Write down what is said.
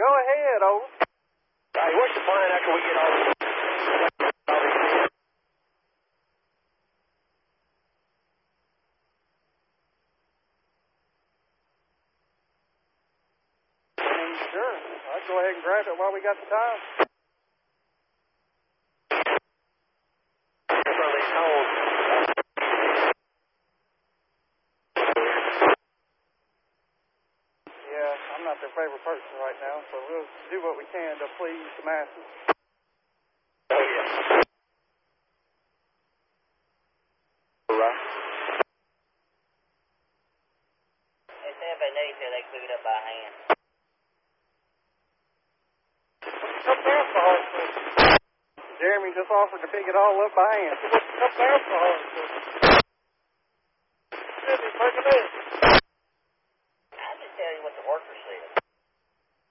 Go ahead, over. Hey, what's the plan after we get all this? Sure. I'd go ahead and grab it while we got the time. Yeah, I'm not their favorite person right now, so we'll do what we can to please the masses. Oh, yeah. Right. They say if they need to, they can pick it up by hand. Come down for hard foot. Jeremy just offered to pick it all up by hand. Come down for hard foot. Pick it up. I just tell you what the worker said.